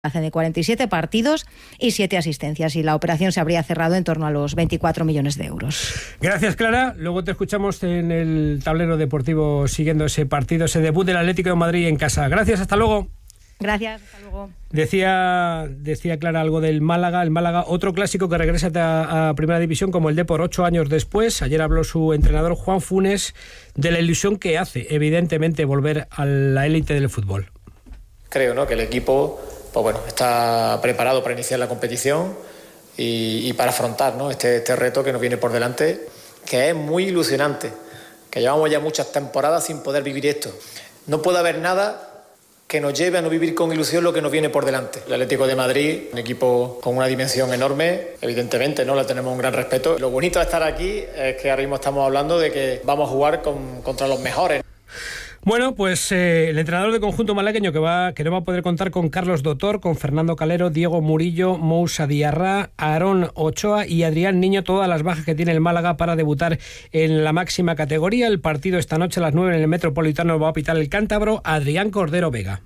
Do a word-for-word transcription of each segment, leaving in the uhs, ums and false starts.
hace de cuarenta y siete partidos y siete asistencias, y la operación se habría cerrado en torno a los veinticuatro millones de euros. Gracias, Clara. Luego te escuchamos en el tablero deportivo siguiendo ese partido, ese debut del Atlético de Madrid en casa. Gracias, hasta luego. Gracias, hasta luego. Decía, decía Clara algo del Málaga. El Málaga, otro clásico que regresa a, a Primera División como el Depor ocho años después. Ayer habló su entrenador Juan Funes de la ilusión que hace, evidentemente, volver a la élite del fútbol. Creo, ¿no?, que el equipo, pues bueno, está preparado para iniciar la competición y, y para afrontar, ¿no?, este, este reto que nos viene por delante, que es muy ilusionante, que llevamos ya muchas temporadas sin poder vivir esto. No puede haber nada que nos lleve a no vivir con ilusión lo que nos viene por delante. El Atlético de Madrid, un equipo con una dimensión enorme, evidentemente, ¿no?, le tenemos un gran respeto. Lo bonito de estar aquí es que ahora mismo estamos hablando de que vamos a jugar con, contra los mejores. Bueno, pues eh, el entrenador del conjunto malagueño que va que no va a poder contar con Carlos Dotor, con Fernando Calero, Diego Murillo, Moussa Diarra, Aarón Ochoa y Adrián Niño, todas las bajas que tiene el Málaga para debutar en la máxima categoría. El partido esta noche a las nueve en el Metropolitano va a pitar el cántabro Adrián Cordero Vega.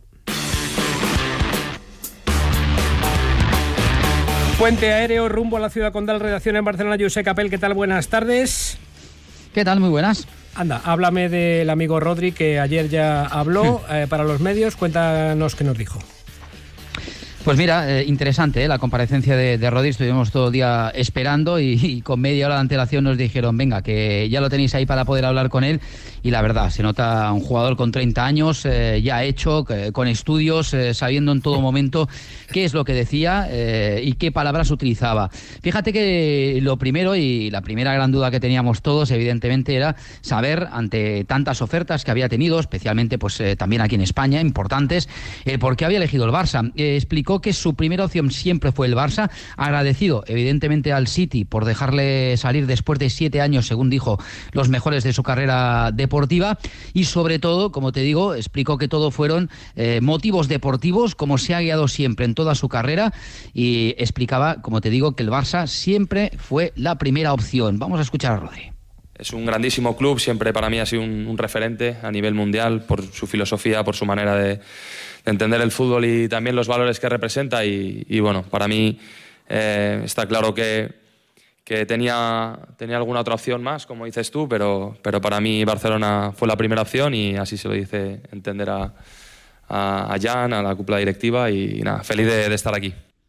Puente aéreo rumbo a la ciudad condal, redacción en Barcelona. Josep Capel, ¿qué tal? Buenas tardes. ¿Qué tal? Muy buenas. Anda, háblame del amigo Rodri, que ayer ya habló eh, para los medios. Cuéntanos qué nos dijo. Pues mira, eh, interesante ¿eh? la comparecencia de, de Rodri. Estuvimos todo el día esperando y, y con media hora de antelación nos dijeron, venga, que ya lo tenéis ahí para poder hablar con él. Y la verdad, se nota un jugador con treinta años, eh, ya hecho, eh, con estudios, eh, sabiendo en todo momento qué es lo que decía eh, y qué palabras utilizaba. Fíjate que lo primero y la primera gran duda que teníamos todos, evidentemente, era saber, ante tantas ofertas que había tenido, especialmente pues eh, también aquí en España, importantes, eh, por qué había elegido el Barça. Eh, explicó que su primera opción siempre fue el Barça, agradecido evidentemente al City por dejarle salir después de siete años, según dijo, los mejores de su carrera deportiva, y sobre todo, como te digo, explicó que todo fueron eh, motivos deportivos, como se ha guiado siempre en toda su carrera, y explicaba, como te digo, que el Barça siempre fue la primera opción. Vamos a escuchar a Rodri. Es un grandísimo club, siempre para mí ha sido un, un referente a nivel mundial por su filosofía, por su manera de, de entender el fútbol y también los valores que representa y, y bueno, para mí eh, está claro que, que tenía, tenía alguna otra opción más, como dices tú, pero, pero para mí Barcelona fue la primera opción y así se lo dice entender a, a, a Jan, a la cúpula directiva y, y nada, feliz de, de estar aquí.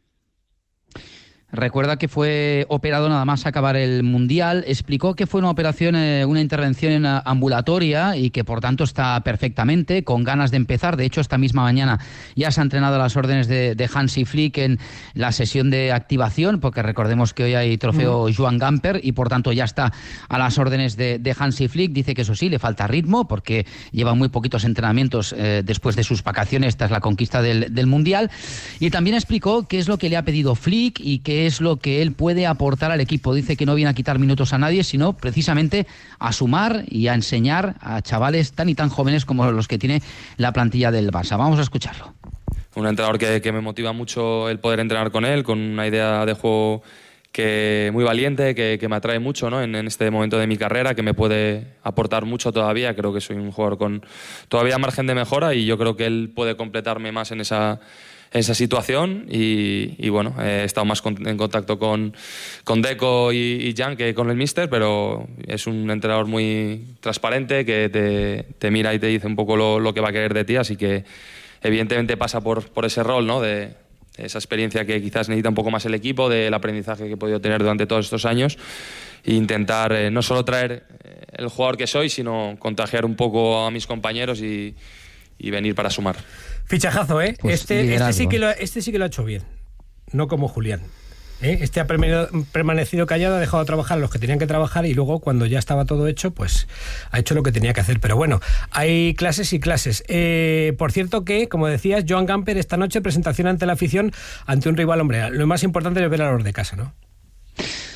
Recuerda que fue operado nada más acabar el Mundial. Explicó que fue una operación, eh, una intervención ambulatoria y que por tanto está perfectamente, con ganas de empezar. De hecho, esta misma mañana ya se ha entrenado a las órdenes de, de Hansi Flick en la sesión de activación, porque recordemos que hoy hay trofeo mm. Joan Gamper y por tanto ya está a las órdenes de, de Hansi Flick. Dice que eso sí, le falta ritmo porque lleva muy poquitos entrenamientos eh, después de sus vacaciones tras la conquista del, del Mundial. Y también explicó qué es lo que le ha pedido Flick y qué es lo que él puede aportar al equipo. Dice que no viene a quitar minutos a nadie, sino precisamente a sumar y a enseñar a chavales tan y tan jóvenes como los que tiene la plantilla del Barça. Vamos a escucharlo. Un entrenador que, que me motiva mucho el poder entrenar con él, con una idea de juego que muy valiente, que, que me atrae mucho, ¿no?, en, en este momento de mi carrera, que me puede aportar mucho todavía. Creo que soy un jugador con todavía margen de mejora y yo creo que él puede completarme más en esa esa situación y, y bueno, he estado más con, en contacto con, con Deco y, y Jan que con el míster, pero es un entrenador muy transparente que te, te mira y te dice un poco lo, lo que va a querer de ti, así que evidentemente pasa por, por ese rol, ¿no?, de, de esa experiencia que quizás necesita un poco más el equipo, del aprendizaje que he podido tener durante todos estos años e intentar eh, no solo traer el jugador que soy, sino contagiar un poco a mis compañeros y, y venir para sumar. Fichajazo, ¿eh? Pues este, este, sí que lo, este sí que lo ha hecho bien, no como Julián. ¿eh? Este ha permanecido callado, ha dejado de trabajar los que tenían que trabajar y luego, cuando ya estaba todo hecho, pues ha hecho lo que tenía que hacer. Pero bueno, hay clases y clases. Eh, por cierto que, como decías, Joan Gamper esta noche, presentación ante la afición, ante un rival, hombre. Lo más importante es ver a los de casa, ¿no?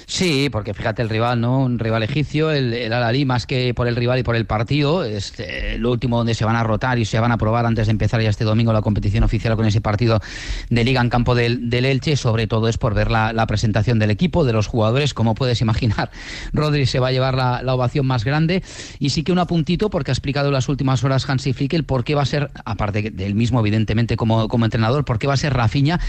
Sí, porque fíjate el rival, ¿no? Un rival egipcio, el, el Al-Ahly, más que por el rival y por el partido, es eh, lo último donde se van a rotar y se van a probar antes de empezar ya este domingo la competición oficial con ese partido de Liga en campo del, del Elche. Sobre todo es por ver la, la presentación del equipo, de los jugadores. Como puedes imaginar, Rodri se va a llevar la, la ovación más grande. Y sí que un apuntito, porque ha explicado en las últimas horas Hansi Flick el por qué va a ser, aparte del mismo evidentemente como, como entrenador, por qué va a ser Rafinha